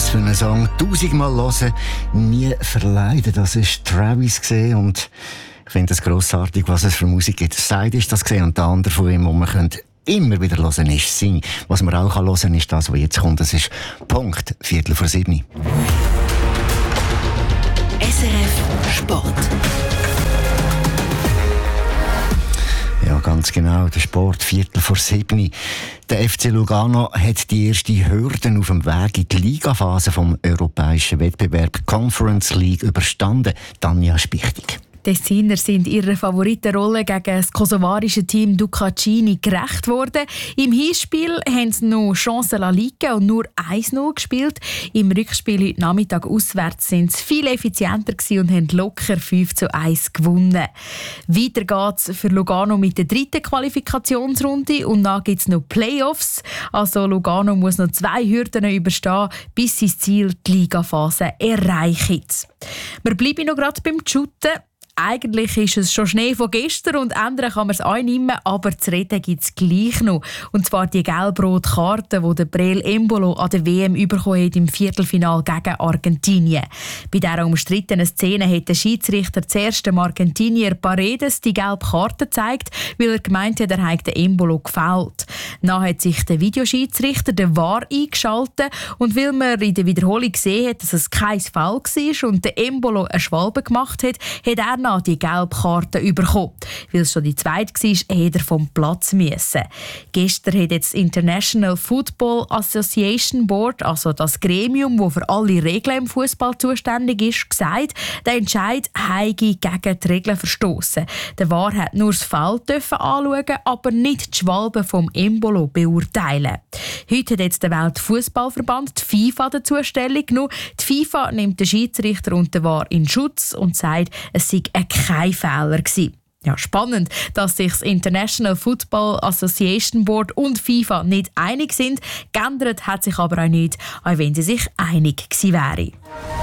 Was für einen Song. 1000-mal hören, nie verleiden. Das ist Travis gesehen und ich finde es grossartig, was es für Musik gibt. Side ist das gesehen und der andere von ihm, wo man immer wieder hören ist Sing. Was man auch hören kann, ist das, was jetzt kommt. Das ist Punkt 6:45. SRF Sport. Ja, ganz genau. Der Sport, 6:45. Der FC Lugano hat die erste Hürde auf dem Weg in die Ligaphase vom europäischen Wettbewerb Conference League überstanden. Tanja Spichtig. Die Tessiner sind ihrer Favoritenrolle gegen das kosovarische Team Ducacini gerecht worden. Im Hinspiel haben sie noch Chancen liegen und nur 1-0 gespielt. Im Rückspiel heute Nachmittag auswärts sind sie viel effizienter und haben locker 5-1 gewonnen. Weiter geht's für Lugano mit der dritten Qualifikationsrunde und dann gibt es noch Playoffs. Also Lugano muss noch 2 Hürden überstehen, bis sie das Ziel, die Ligaphase, erreichen. Wir bleiben noch gerade beim Shooten. Eigentlich ist es schon Schnee von gestern und ändern kann man es auch nicht mehr, aber zu reden gibt es gleich noch. Und zwar die gelb-rote Karte, die der Breel Embolo an der WM bekommen hat im Viertelfinale gegen Argentinien. Bei dieser umstrittenen Szene hat der Schiedsrichter zuerst dem Argentinier Paredes die gelbe Karte gezeigt, weil er gemeint hat, er habe den Embolo gefoult. Dann hat sich der Videoschiedsrichter den VAR eingeschaltet und weil man in der Wiederholung gesehen hat, dass es kein Foul war und der Embolo eine Schwalbe gemacht hat, hat er die gelbe Karte bekommen. Weil es schon die zweite war, hätte er vom Platz müssen. Gestern hat jetzt das International Football Association Board, also das Gremium, das für alle Regeln im Fußball zuständig ist, gesagt, der Entscheid habe gegen die Regeln verstoßen. Der VAR hat nur das Foul anschauen, aber nicht die Schwalbe vom Embolo beurteilen. Heute hat jetzt der Weltfußballverband, die FIFA, dazu Stellung genommen. Die FIFA nimmt den Schiedsrichter und den VAR in Schutz und sagt, es sei kein Fehler gewesen. Ja, spannend, dass sich das International Football Association Board und FIFA nicht einig sind. Geändert hat sich aber auch nicht, auch wenn sie sich einig gewesen wären.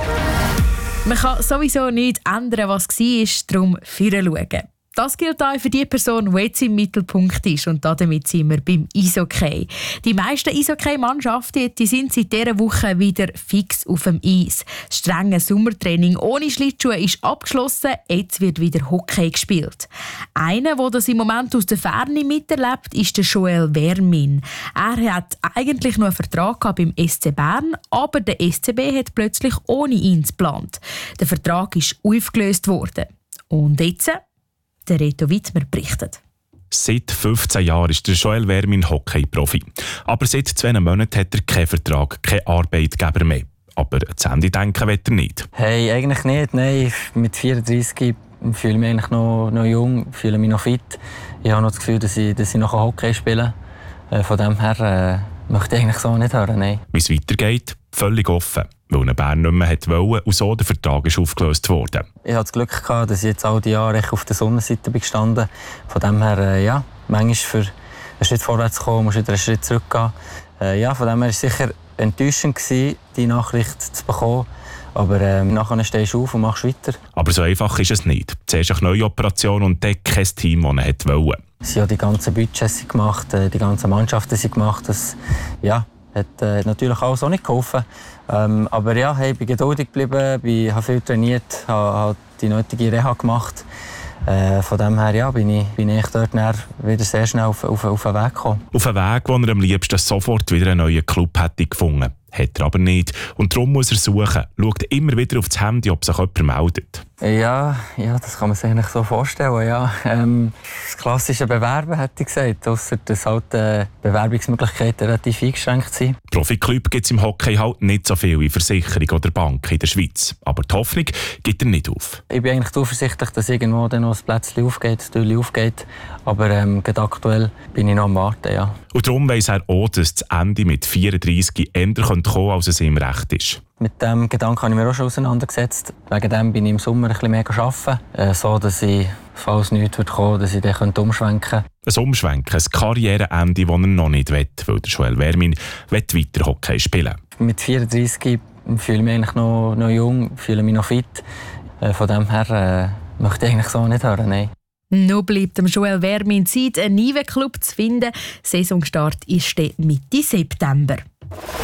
Man kann sowieso nichts ändern, was war, darum vorschauen. Das gilt auch für die Person, die jetzt im Mittelpunkt ist. Und damit sind wir beim Eishockey. Die meisten Eishockey-Mannschaften sind seit dieser Woche wieder fix auf dem Eis. Das strenge Sommertraining ohne Schlittschuhe ist abgeschlossen. Jetzt wird wieder Hockey gespielt. Einer, der das im Moment aus der Ferne miterlebt, ist der Joel Vermin. Er hat eigentlich noch einen Vertrag beim SC Bern, aber der SCB hat plötzlich ohne ihn geplant. Der Vertrag ist aufgelöst worden. Und jetzt? Der Reto Wittmer berichtet. Seit 15 Jahren ist der Joel Vermin Hockey-Profi. Aber seit 2 Monaten hat er keinen Vertrag, keinen Arbeitgeber mehr. Aber zu Ende denken will er nicht. Hey, eigentlich nicht. Nein, mit 34 fühle ich mich eigentlich noch jung, fühle mich noch fit. Ich habe noch das Gefühl, dass ich noch Hockey spielen kann. Von dem her möchte ich eigentlich so nicht hören. Nein. Wie es weitergeht, völlig offen. Weil ein Bern nicht mehr wollte und so der Vertrag ist aufgelöst worden. Ich hatte das Glück gehabt, dass ich jetzt all die Jahre auf der Sonnenseite bin gestanden. Von dem her, manchmal für einen Schritt vorwärts zu kommen, musst du wieder einen Schritt zurückgehen. Von dem her war es sicher enttäuschend, die Nachricht zu bekommen. Aber nachher stehst du auf und machst weiter. Aber so einfach ist es nicht. Zuerst eine neue Operation und dann kein Team, das er wollte. Sie haben die ganzen Budgets gemacht, die ganzen Mannschaften sind gemacht. Das hat natürlich auch so nicht geholfen. Aber ich bin geduldig geblieben, habe viel trainiert, habe die nötige Reha gemacht. Von dem her bin ich dort wieder sehr schnell auf den Weg gekommen. Auf einen Weg, wo er am liebsten sofort wieder einen neuen Club hätte gefunden. Hat er aber nicht. Und darum muss er suchen. Schaut immer wieder auf das Handy, ob sich jemand meldet. Ja, das kann man sich eigentlich so vorstellen. Ja. Das klassische Bewerben, hätte ich gesagt. Ausser dass halt Bewerbungsmöglichkeiten relativ eingeschränkt sind. Profi-Club gibt es im Hockey halt nicht so viel wie Versicherung oder Bank in der Schweiz. Aber die Hoffnung gibt er nicht auf. Ich bin eigentlich zuversichtlich, dass irgendwo dann noch ein Plätzchen aufgeht, ein Türchen aufgeht. Aber aktuell bin ich noch am Warten. Ja. Und darum weiss er auch, dass das Ende mit 34 eher kommen könnte, als es ihm recht ist. Mit dem Gedanken habe ich mich auch schon auseinandergesetzt. Wegen dem bin ich im Sommer ein bisschen mehr arbeiten, so dass ich, falls nichts kommen, dass ich dann umschwenken könnte. Ein Umschwenken, ein Karriereende, das er noch nicht will, weil der Joel Vermin weiter Hockey spielen. Mit 34 fühle ich mich eigentlich noch jung, fühle mich noch fit. Von dem her möchte ich eigentlich so nicht hören. Nein. Noch bleibt dem Joel Vermin Zeit, einen neuen Club zu finden. Saisonstart ist Mitte September.